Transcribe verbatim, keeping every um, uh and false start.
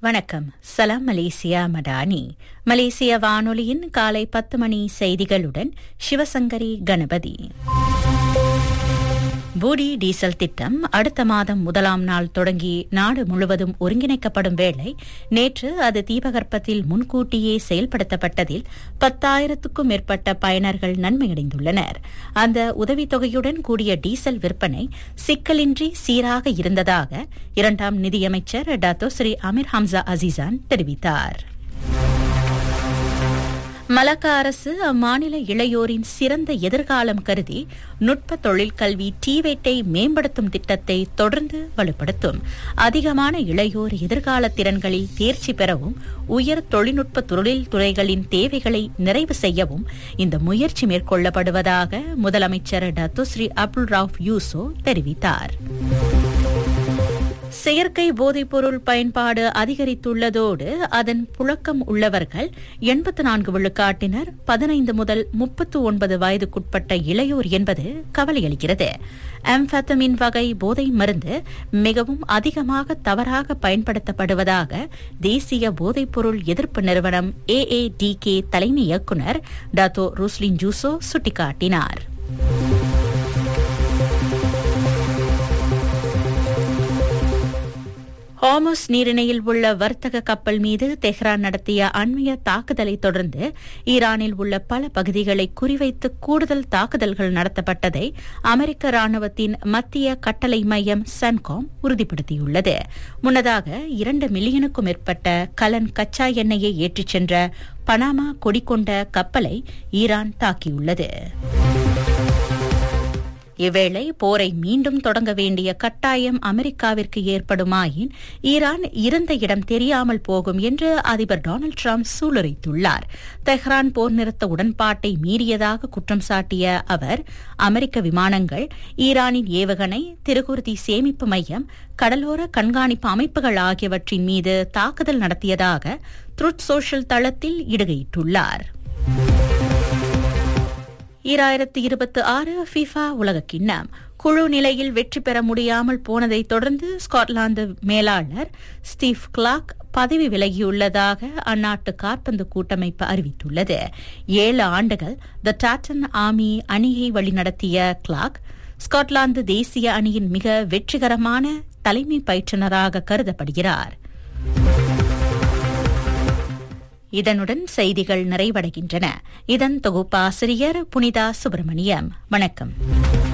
வணக்கம். சலாம் மலேசியா மடானி. மலேசிய வானொலியின் காலை பத்து மணி செய்திகளுடன் சிவசங்கரி கணபதி. பூடி டீசல் திட்டம் அடுத்த மாதம் முதலாம் நாள் தொடங்கி நாடு முழுவதும் ஒருங்கிணைக்கப்படும் வேளை நேற்று அது தீபகற்பத்தில் முன்கூட்டியே செயல்படுத்தப்பட்டதில் பத்தாயிரத்துக்கும் மேற்பட்ட பயனர்கள் நன்மையடைந்துள்ளனர். அந்த உதவித்தொகையுடன் கூடிய டீசல் விற்பனை சிக்கலின்றி சீராக இருந்ததாக இரண்டாம் நிதியமைச்சர் doctor Sri Amir Hamza Azizan தெரிவித்தார். மலாக்கா அரசு அம்மாநில இளையோரின் சிறந்த எதிர்காலம் கருதி நுட்ப தொழிற்கல்வி டிவேட்டை மேம்படுத்தும் திட்டத்தை தொடர்ந்து வலுப்படுத்தும். அதிகமான இளையோர் எதிர்கால திறன்களில் தேர்ச்சி பெறவும் உயர் தொழில்நுட்ப தொழில் துறைகளின் தேவைகளை நிறைவு செய்யவும் இந்த முயற்சி மேற்கொள்ளப்படுவதாக முதலமைச்சர் டாக்டர் ஸ்ரீ அப்துல் ரவுப் யூசோ தெரிவித்தார். செயற்கை போதைப்பொருள் பயன்பாடு அதிகரித்துள்ளதோடு அதன் புழக்கம் உள்ளவர்கள் எண்பத்து நான்கு விழுக்காட்டினர் பதினைந்து முதல் முப்பத்து ஒன்பது வயதுக்குட்பட்ட இளையோர் என்பது கவலையளிக்கிறது. ஆம்பெத்தமின் வகை போதை மருந்து மிகவும் அதிகமாக தவறாக பயன்படுத்தப்படுவதாக தேசிய போதைப்பொருள் எதிர்ப்பு நிறுவனம் ஏ ஏ டி கே தலைமை இயக்குநர் டாக்டர் ருஸ்லின் ஜூசோ சுட்டிக்காட்டினார். ஹார்முஸ் நீரிணையில் உள்ள வர்த்தக கப்பல் மீது தெஹ்ரான் நடத்திய அண்மைய தாக்குதலை தொடர்ந்து ஈரானில் உள்ள பல பகுதிகளை குறிவைத்து கூடுதல் தாக்குதல்கள் நடத்தப்பட்டதை அமெரிக்க ராணுவத்தின் மத்திய கட்டளை மையம் சன்காம் உறுதிப்படுத்தியுள்ளது. முன்னதாக இரண்டு மில்லியனுக்கும் மேற்பட்ட கலன் கச்சா எண்ணெயை ஏற்றிச் சென்ற பனாமா கொடி கொண்ட கப்பலை ஈரான் தாக்கியுள்ளது. இவ்வேளை போரை மீண்டும் தொடங்க வேண்டிய கட்டாயம் அமெரிக்காவிற்கு ஏற்படுமாயின் ஈரான் இருந்த இடம் தெரியாமல் போகும் என்று அதிபர் டொனால்டு டிரம்ப் சூளுரைத்துள்ளார். தெஹ்ரான் போர் நிறுத்த உடன்பாட்டை மீறியதாக குற்றம் சாட்டிய அவர் அமெரிக்க விமானங்கள் ஈரானின் ஏவுகணை, திருகுர்தி சேமிப்பு மையம், கடலோர கண்காணிப்பு அமைப்புகள் ஆகியவற்றின் மீது தாக்குதல் நடத்தியதாக ட்ரூத் சோஷியல் தளத்தில் இடுகையிட்டுள்ளார். ஈராயிரத்து இருபத்தி ஆறு ஃபிஃபா உலகக்கிண்ணம் குழு நிலையில் வெற்றி பெற முடியாமல் போனதை தொடர்ந்து ஸ்காட்லாந்து மேலாளர் ஸ்டீவ் கிளார்க் பதவி விலகியுள்ளதாக அந்நாட்டு காற்பந்து கூட்டமைப்பு அறிவித்துள்ளது. ஏழு ஆண்டுகள் த டாட்டன் ஆர்மி அணியை வழிநடத்திய கிளார்க் ஸ்காட்லாந்து தேசிய அணியின் மிக வெற்றிகரமான தலைமை பயிற்றுநராக கருதப்படுகிறார். இதனுடன் செய்திகள் நிறைவடைகின்றன. இதன் தொகுப்பாசிரியர் புனிதா சுப்பிரமணியம். வணக்கம்.